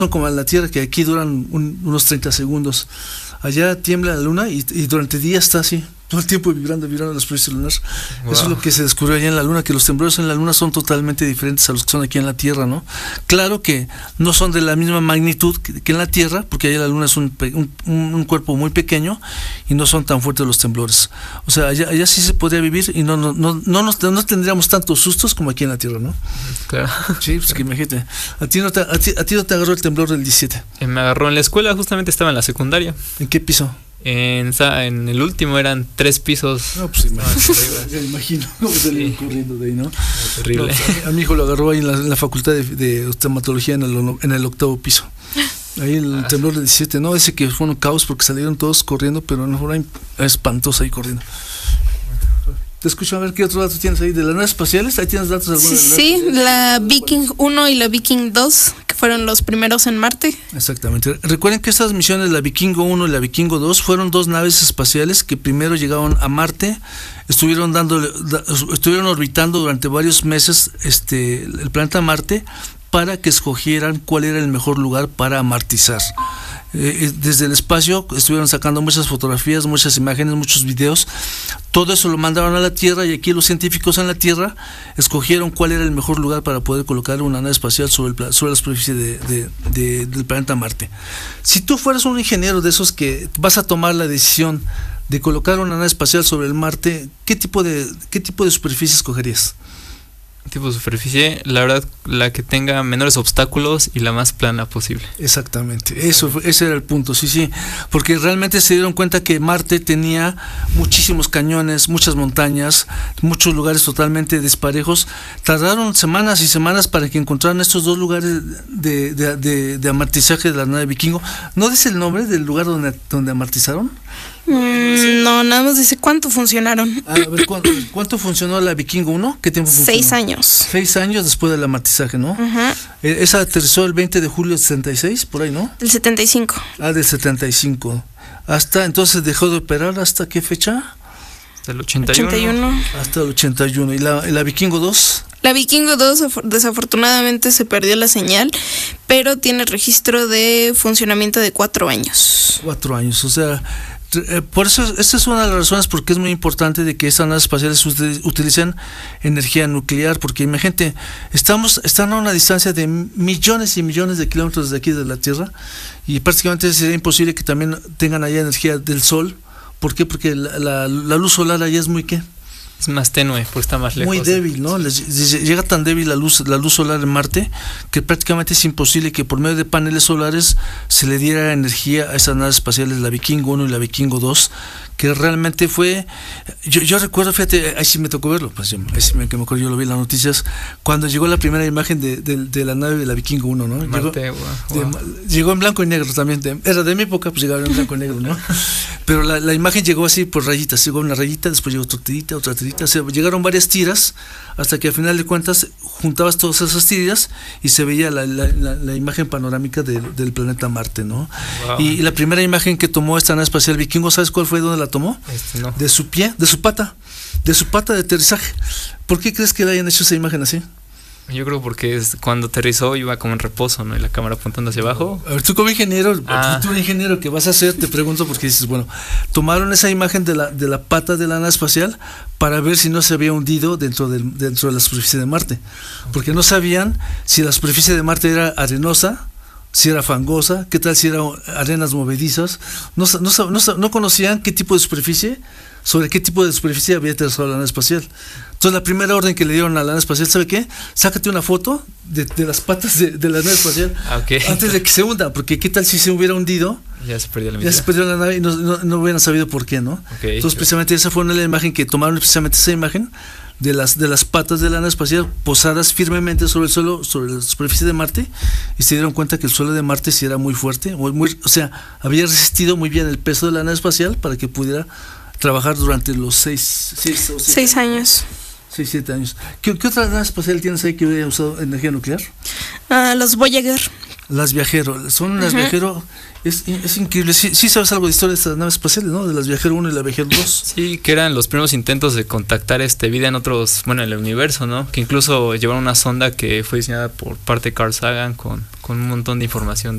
son como en la Tierra, que aquí duran unos 30 segundos. Allá tiembla la Luna y durante días está así, todo el tiempo vibrando la superficie lunar. Wow. Eso es lo que se descubrió allá en la Luna, que los temblores en la Luna son totalmente diferentes a los que son aquí en la Tierra, ¿no? Claro que no son de la misma magnitud que en la Tierra, porque allá la Luna es un cuerpo muy pequeño y no son tan fuertes los temblores. O sea, allá sí se podría vivir y no tendríamos tantos sustos como aquí en la Tierra, ¿no? Claro. Sí, pues que imagínate. ¿A ti no te agarró el temblor del 17? Me agarró en la escuela, justamente estaba en la secundaria. ¿En qué piso? En el último eran 3 pisos. No, pues me imagino cómo salieron corriendo de ahí, ¿no? Terrible. No, pues a mi hijo lo agarró ahí en la facultad de oftalmatología en el 8º piso. Ahí el temblor del 17, no, ese que fue un caos porque salieron todos corriendo, pero no fue espantoso ahí corriendo. Te escucho, a ver qué otro dato tienes ahí de las naves espaciales. Ahí tienes datos algunos. Sí, la Viking 1 y la Viking 2, que fueron los primeros en Marte. Exactamente. Recuerden que estas misiones, la Vikingo 1 y la Vikingo 2, fueron 2 naves espaciales que primero llegaron a Marte, estuvieron orbitando durante varios meses el planeta Marte para que escogieran cuál era el mejor lugar para amartizar. Desde el espacio estuvieron sacando muchas fotografías, muchas imágenes, muchos videos. Todo eso lo mandaron a la Tierra y aquí los científicos en la Tierra escogieron cuál era el mejor lugar para poder colocar una nave espacial sobre la superficie del planeta Marte. Si tú fueras un ingeniero de esos que vas a tomar la decisión de colocar una nave espacial sobre el Marte, ¿qué tipo de superficie escogerías? Tipo de superficie, la verdad, la que tenga menores obstáculos y la más plana posible. Exactamente, ese era el punto, sí, porque realmente se dieron cuenta que Marte tenía muchísimos cañones, muchas montañas, muchos lugares totalmente desparejos. Tardaron semanas y semanas para que encontraran estos 2 lugares de amartizaje de la nave Vikingo. ¿No dice el nombre del lugar donde amartizaron? No, nada más dice cuánto funcionaron. A ver, ¿cuánto funcionó la Vikingo 1? ¿Qué tiempo funcionó? 6 años. 6 años después del amartizaje, ¿no? Uh-huh. Esa aterrizó el 20 de julio del 76, por ahí, ¿no? Del 75. Del 75. Hasta entonces dejó de operar, ¿hasta qué fecha? Hasta el 81. Hasta el 81. ¿Y la Vikingo 2? La Vikingo 2 desafortunadamente se perdió la señal, pero tiene registro de funcionamiento de 4 años. 4 años, o sea, por eso esta es una de las razones por qué es muy importante de que estas naves espaciales utilicen energía nuclear, porque imagínate, están a una distancia de millones y millones de kilómetros de aquí de la Tierra y prácticamente sería imposible que también tengan allá energía del Sol. ¿Por qué? Porque la luz solar allá es muy ¿qué? Es más tenue, porque está más lejos. Muy débil, ¿no? Llega tan débil la luz solar en Marte que prácticamente es imposible que por medio de paneles solares se le diera energía a esas naves espaciales, la Vikingo 1 y la Vikingo 2, que realmente fue, yo recuerdo, fíjate, ahí sí me tocó verlo, pues ahí sí me acuerdo, yo lo vi en las noticias, cuando llegó la primera imagen de la nave de la Vikingo 1, ¿no? Marte, llegó en blanco y negro también, era de mi época, pues llegaba en blanco y negro, ¿no? Pero la imagen llegó así por rayitas, llegó una rayita, después llegó otra tirita, o sea, llegaron varias tiras, hasta que al final de cuentas juntabas todas esas tiras y se veía la imagen panorámica del planeta Marte, ¿no? Wow. Y la primera imagen que tomó esta nave espacial Vikingo, ¿sabes cuál fue? ¿Dónde la tomó? No. De su pie, de su pata de aterrizaje. ¿Por qué crees que le hayan hecho esa imagen así? Yo creo porque cuando aterrizó iba como en reposo, ¿no? Y la cámara apuntando hacia abajo. A ver, tú como ingeniero, tú ingeniero, ¿qué vas a hacer? Te pregunto porque dices, bueno, tomaron esa imagen de la pata de la nave espacial para ver si no se había hundido dentro de la superficie de Marte. Porque no sabían si la superficie de Marte era arenosa, si era fangosa, qué tal si eran arenas movedizas. No conocían qué tipo de superficie, sobre qué tipo de superficie había aterrizado la nave espacial. Entonces la primera orden que le dieron a la nave espacial, ¿sabe qué? Sácate una foto de las patas de la nave espacial antes de que se hunda, porque qué tal si se hubiera hundido, ya se perdió la nave y no hubieran sabido por qué, ¿no? Entonces precisamente esa fue una de las imágenes que tomaron, precisamente esa imagen de las patas de la nave espacial posadas firmemente sobre el suelo, sobre la superficie de Marte, y se dieron cuenta que el suelo de Marte sí era muy fuerte, o sea, había resistido muy bien el peso de la nave espacial para que pudiera trabajar durante los 6 años. 6-7 años. ¿Qué otra nave espacial tienes ahí que hubiera usado energía nuclear? Los Voyager. Las Viajero. Son las Viajero. Es increíble. Sí sabes algo de historia de estas naves espaciales, ¿no? De las Viajero 1 y la Viajero 2. Sí, que eran los primeros intentos de contactar vida en otros, en el universo, ¿no? Que incluso llevaron una sonda que fue diseñada por parte de Carl Sagan con un montón de información